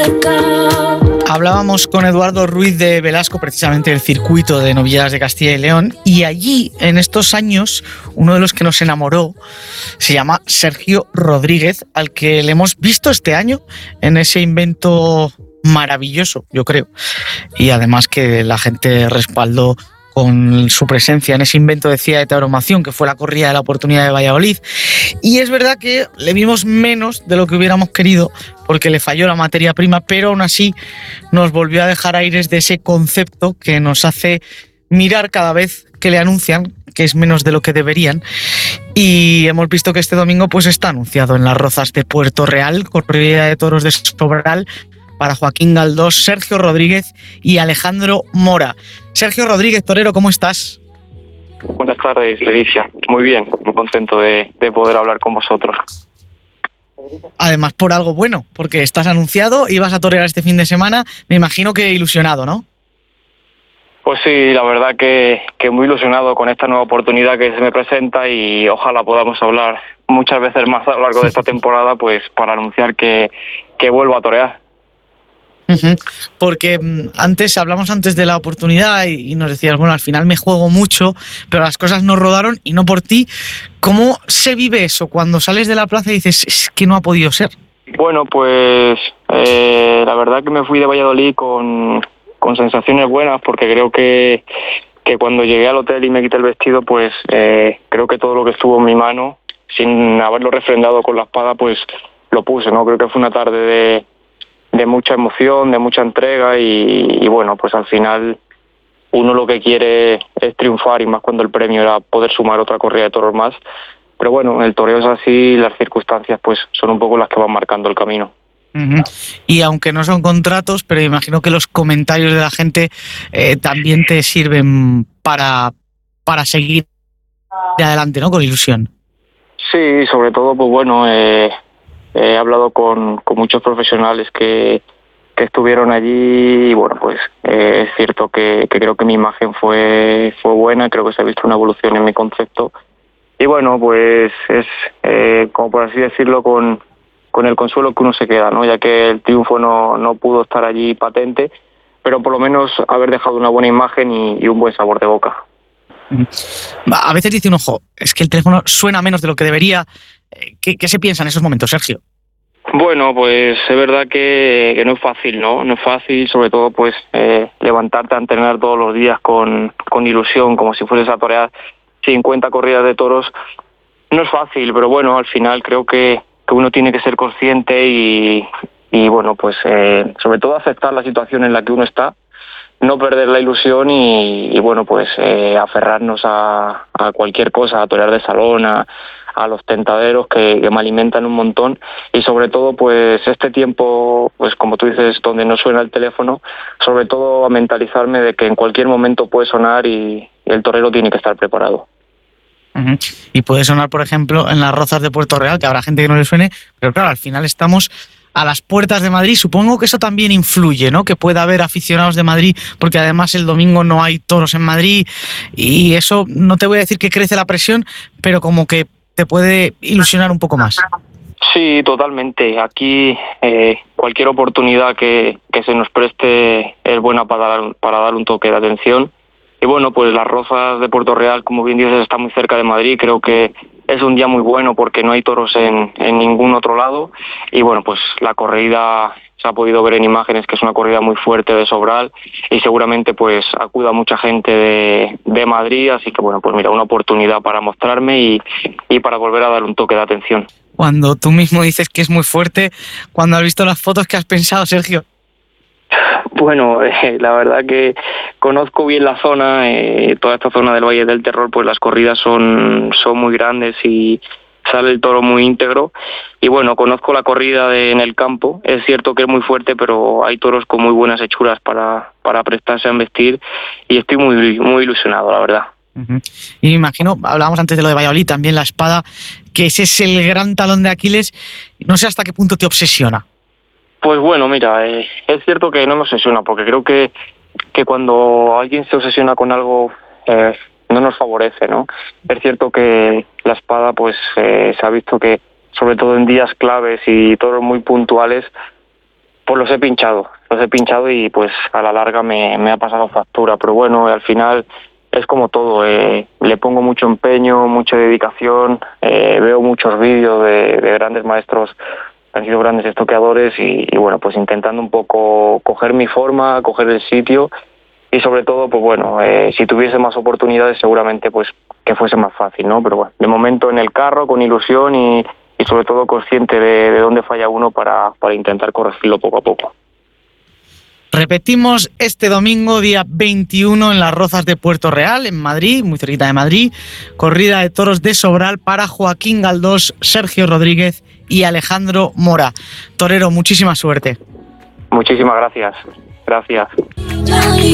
Hablábamos con Eduardo Ruiz de Velasco, precisamente del circuito de novilladas de Castilla y León, y allí, en estos años, uno de los que nos enamoró se llama Sergio Rodríguez, al que le hemos visto este año en ese invento maravilloso, yo creo, y además que la gente respaldó con su presencia en ese invento de CIA de tauromación que fue la corrida de la oportunidad de Valladolid. Y es verdad que le vimos menos de lo que hubiéramos querido porque le falló la materia prima, pero aún así nos volvió a dejar aires de ese concepto que nos hace mirar cada vez que le anuncian, que es menos de lo que deberían. Y hemos visto que este domingo pues está anunciado en las Rozas de Puerto Real, corrida de toros de Sobral, para Joaquín Galdós, Sergio Rodríguez y Alejandro Mora. Sergio Rodríguez, torero, ¿cómo estás? Buenas tardes, Leticia. Muy bien, muy contento de poder hablar con vosotros. Además, por algo bueno, porque estás anunciado y vas a torear este fin de semana, me imagino que ilusionado, ¿no? Pues sí, la verdad que muy ilusionado con esta nueva oportunidad que se me presenta y ojalá podamos hablar muchas veces más a lo largo de esta temporada, pues para anunciar que vuelvo a torear. Porque hablamos antes de la oportunidad y nos decías, bueno, al final me juego mucho, pero las cosas no rodaron y no por ti. ¿Cómo se vive eso cuando sales de la plaza y dices, es que no ha podido ser? Bueno, pues la verdad que me fui de Valladolid con sensaciones buenas, porque creo que cuando llegué al hotel y me quité el vestido, pues creo que todo lo que estuvo en mi mano, sin haberlo refrendado con la espada, pues lo puse, ¿no? Creo que fue una tarde de mucha emoción, de mucha entrega y bueno, pues al final uno lo que quiere es triunfar, y más cuando el premio era poder sumar otra corrida de toros más. Pero bueno, el toreo es así, las circunstancias pues son un poco las que van marcando el camino. Y aunque no son contratos, pero imagino que los comentarios de la gente también te sirven para seguir adelante, ¿no? Con ilusión. Sí, sobre todo, pues bueno, he hablado con muchos profesionales que estuvieron allí y bueno, pues es cierto que creo que mi imagen fue buena, creo que se ha visto una evolución en mi concepto y bueno, pues es como por así decirlo con el consuelo que uno se queda, ¿no? Ya que el triunfo no pudo estar allí patente, pero por lo menos haber dejado una buena imagen y un buen sabor de boca. A veces dice un ojo, es que el teléfono suena menos de lo que debería. ¿Qué se piensa en esos momentos, Sergio? Bueno, pues es verdad que no es fácil, ¿no? No es fácil, sobre todo, pues levantarte a entrenar todos los días con ilusión, como si fueses a torear 50 corridas de toros. No es fácil, pero bueno, al final creo que uno tiene que ser consciente y bueno, pues sobre todo aceptar la situación en la que uno está, no perder la ilusión y bueno, pues aferrarnos a cualquier cosa, a torear de salón, a los tentaderos que me alimentan un montón y sobre todo pues este tiempo, pues como tú dices, donde no suena el teléfono, sobre todo a mentalizarme de que en cualquier momento puede sonar y el torero tiene que estar preparado. Y puede sonar, por ejemplo, en las Rozas de Puerto Real, que habrá gente que no le suene, pero claro, al final estamos a las puertas de Madrid. Supongo que eso también influye, ¿no? Que pueda haber aficionados de Madrid, porque además el domingo no hay toros en Madrid y eso, no te voy a decir que crece la presión, pero como que te puede ilusionar un poco más. Sí, totalmente. Aquí cualquier oportunidad que se nos preste es buena para dar un toque de atención. Y bueno, pues las Rozas de Puerto Real, como bien dices, está muy cerca de Madrid. Creo que es un día muy bueno porque no hay toros en ningún otro lado. Y bueno, pues la corrida se ha podido ver en imágenes que es una corrida muy fuerte de Sobral y seguramente pues acuda mucha gente de Madrid. Así que bueno, pues mira, una oportunidad para mostrarme y para volver a dar un toque de atención. Cuando tú mismo dices que es muy fuerte, cuando has visto las fotos, ¿qué has pensado, Sergio? Bueno, la verdad que conozco bien la zona, toda esta zona del Valle del Terror, pues las corridas son muy grandes y sale el toro muy íntegro. Y bueno, conozco la corrida en el campo, es cierto que es muy fuerte, pero hay toros con muy buenas hechuras para prestarse a embestir y estoy muy ilusionado, la verdad. Y me imagino, hablábamos antes de lo de Valladolid, también la espada, que ese es el gran talón de Aquiles. No sé hasta qué punto te obsesiona. Pues bueno, mira, es cierto que no me obsesiona, porque creo que cuando alguien se obsesiona con algo no nos favorece, ¿no? Es cierto que la espada, pues se ha visto que, sobre todo en días claves y toros muy puntuales, pues los he pinchado y pues a la larga me ha pasado factura, pero bueno, al final es como todo, le pongo mucho empeño, mucha dedicación, veo muchos vídeos de grandes maestros que han sido grandes estoqueadores y bueno, pues intentando un poco coger mi forma, coger el sitio y sobre todo, pues bueno, si tuviese más oportunidades seguramente pues que fuese más fácil, ¿no? Pero bueno, de momento en el carro, con ilusión y sobre todo consciente de dónde falla uno para intentar corregirlo poco a poco. Repetimos este domingo, día 21, en Las Rozas de Puerto Real, en Madrid, muy cerquita de Madrid, corrida de toros de Sobral para Joaquín Galdós, Sergio Rodríguez y Alejandro Mora. Torero, muchísima suerte. Muchísimas gracias. Gracias.